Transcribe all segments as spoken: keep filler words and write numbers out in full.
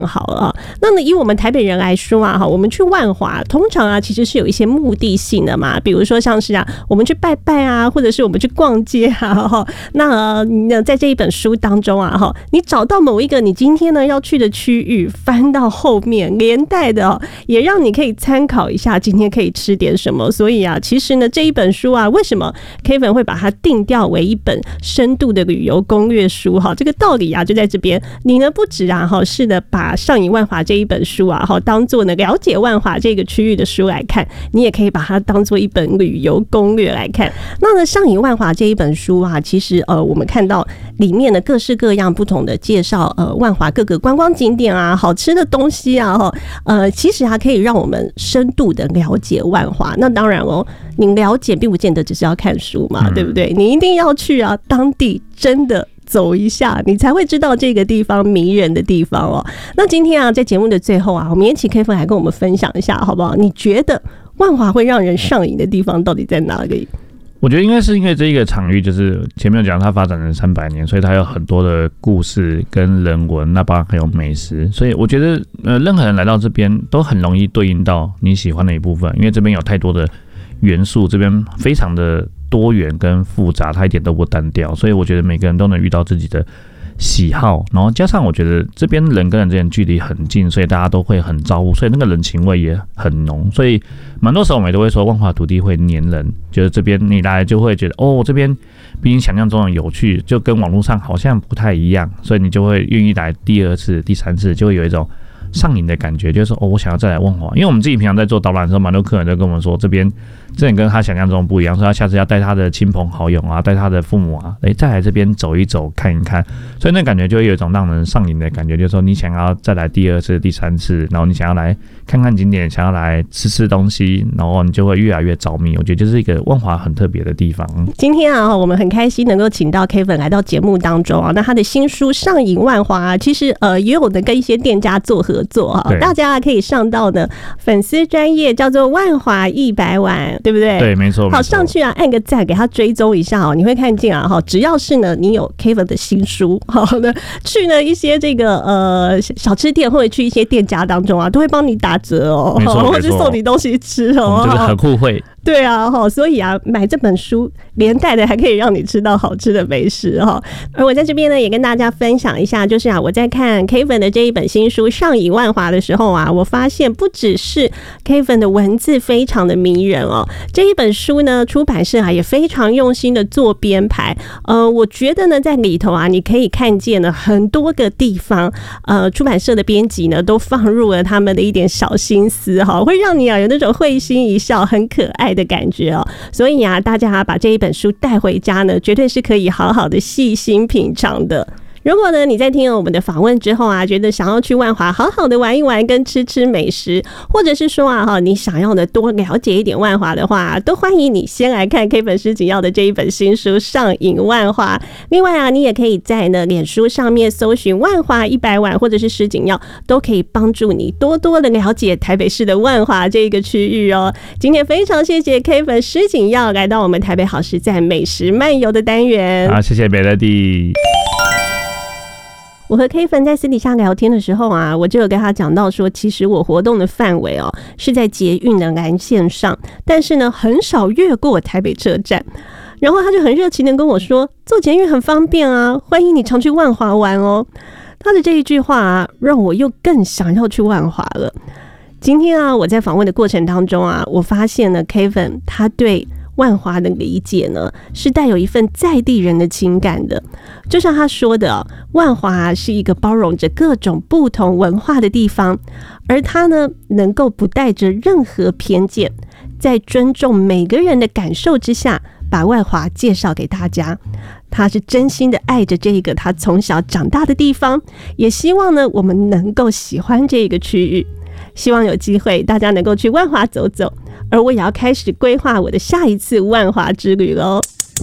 好了啊。那呢，以我们台北人来说啊，我们去万华，通常啊其实是有一些目的性的嘛，比如说像是啊，我们去拜拜啊，或者是我们去逛街啊。那呃，在这一本书当中啊，哈，你找到某一个你今天呢要去的区域，翻到后面连带的、哦，也让你可以参考一下今天可以吃点什么。所以啊，其实呢这一本书啊，为什么 Kevin 会把它定调为一本深度的旅游攻略书？哈，这个道理啊就在这边。你呢不止啊，哈，是的，把上瘾万华这一本书啊，哈，当做呢了解万华这个区域的书来看，你也可以把它当做一本旅游攻略来看。那呢，上瘾万华这一本书啊，其实呃，我们看到里面的各式各样不同的介绍，呃，万华各个观光景点啊，好吃的东西啊，哈，呃，其实它可以让我们深度的了解万华。那当然哦，你了解并不见得只是要看书嘛，嗯、对不对？你一定要去啊，当地真的走一下，你才会知道这个地方迷人的地方哦。那今天啊，在节目的最后啊，我们也请 Kevin 来跟我们分享一下，好不好？你觉得万华会让人上瘾的地方到底在哪里？ 我觉得应该是因为这一个场域，就是前面讲它发展了三百年，所以它有很多的故事跟人文，那包含还有美食，所以我觉得呃，任何人来到这边都很容易对应到你喜欢的一部分，因为这边有太多的元素，这边非常的多元跟复杂，它一点都不单调，所以我觉得每个人都能遇到自己的喜好，然后加上我觉得这边人跟人之间距离很近，所以大家都会很招呼，所以那个人情味也很浓，所以蛮多时候我们也都会说万华土地会黏人，就是这边你来就会觉得哦，这边比你想象中的有趣，就跟网络上好像不太一样，所以你就会愿意来第二次、第三次，就会有一种上瘾的感觉，就是说哦，我想要再来万华，因为我们自己平常在做导览的时候，蛮多客人都跟我们说，这边真的跟他想象中不一样，所以他下次要带他的亲朋好友啊，带他的父母啊，哎，再来这边走一走、看一看，所以那感觉就会有一种让人上瘾的感觉，就是说你想要再来第二次、第三次，然后你想要来看看景点，想要来吃吃东西，然后你就会越来越着迷。我觉得就是一个万华很特别的地方。 今天啊，我们很开心能够请到 Kevin 来到节目当中啊，那他的新书《上瘾万华》啊，其实呃也有的跟一些店家做合作啊，大家可以上到的粉丝专页叫做万华一百碗，对不对？ 对，没错。 好，上去啊，按个赞，给他追踪一下哦，你会看见啊，哈，只要是呢，你有 Kevin 的新书，好的，去呢一些这个呃小吃店或者去一些店家当中啊，都会帮你打折哦，或者送你东西吃哦， 我们就是很互惠。 对啊，所以啊，买这本书连带的还可以让你吃到好吃的美食哈。而我在这边呢，也跟大家分享一下，就是啊，我在看 Kevin 的这一本新书《上瘾万华》的时候啊，我发现不只是 Kevin 的文字非常的迷人哦，这一本书呢，出版社啊也非常用心的做编排。呃，我觉得呢，在里头啊，你可以看见了很多个地方，呃，出版社的编辑呢都放入了他们的一点小心思哈，会让你啊有那种会心一笑、很可爱的感觉哦，所以啊，大家啊把这一本书带回家呢，绝对是可以好好的细心品尝的。如果呢你在听了我们的访问之后啊，觉得想要去万华好好的玩一玩跟吃吃美食，或者是说啊哈你想要的多了解一点万华的话，都欢迎你先来看 Kevin 施锦耀的这一本新书《上瘾万华》。另外啊，你也可以在呢脸书上面搜寻万华一百碗或者是施锦耀，都可以帮助你多多的了解台北市的万华这个区域哦。今天非常谢谢 Kevin 施锦耀来到我们台北好食在美食漫游的单元。 好，谢谢美乐蒂。 我和 Kevin 在私底下聊天的时候啊，我就有跟他讲到说，其实我活动的范围哦是在捷运的蓝线上，但是呢很少越过台北车站。然后他就很热情的跟我说，坐捷运很方便啊，欢迎你常去万华玩哦。他的这一句话啊，让我又更想要去万华了。今天啊，我在访问的过程当中啊，我发现了 Kevin 他对万华的理解呢，是带有一份在地人的情感的。就像他说的，万华是一个包容着各种不同文化的地方，而他呢，能够不带着任何偏见，在尊重每个人的感受之下，把万华介绍给大家。他是真心的爱着这个他从小长大的地方，也希望呢，我们能够喜欢这个区域。希望有机会大家能够去万华走走，而我也要开始规划我的下一次万华之旅咯。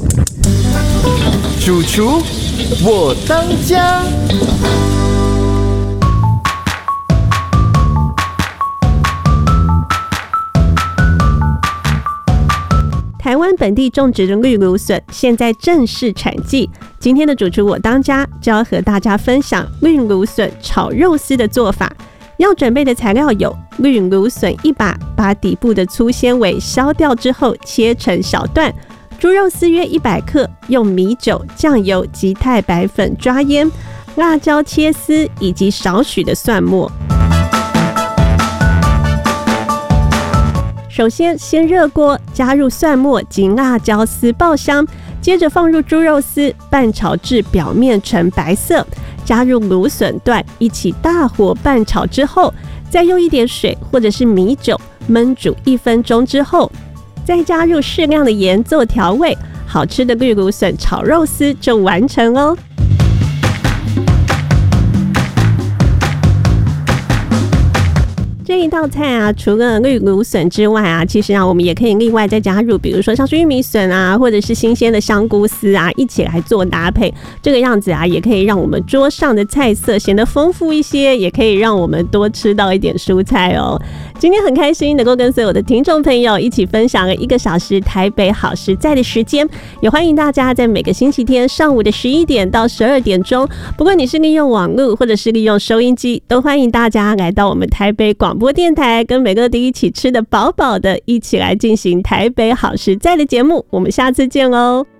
主厨我当家。 台湾本地种植的绿芦笋现在正是产季。今天的主厨我当家就要和大家分享绿芦笋炒肉丝的做法。要准备的材料有绿芦笋一把，把底部的粗纤维削掉之后切成小段；猪肉丝约一百克，用米酒、酱油及太白粉抓腌；辣椒切丝以及少许的蒜末。首先，先热锅，加入蒜末及辣椒丝爆香，接着放入猪肉丝，拌炒至表面呈白色，加入芦笋段，一起大火拌炒之后，再用一点水或者是米酒焖煮一分钟之后，再加入适量的盐做调味，好吃的绿芦笋炒肉丝就完成哦。这一道菜啊，除了绿芦笋之外啊，其实啊，我们也可以另外再加入，比如说像是玉米笋啊，或者是新鲜的香菇丝啊，一起来做搭配。这个样子啊，也可以让我们桌上的菜色显得丰富一些，也可以让我们多吃到一点蔬菜哦。今天很开心能够跟所有的听众朋友一起分享了一个小时台北好食在的时间，也欢迎大家在每个星期天上午的十一点到十二点钟，不论你是利用网络或者是利用收音机，都欢迎大家来到我们台北广播电台，跟美乐蒂一起吃得饱饱的，一起来进行台北好食在的节目。我们下次见哦。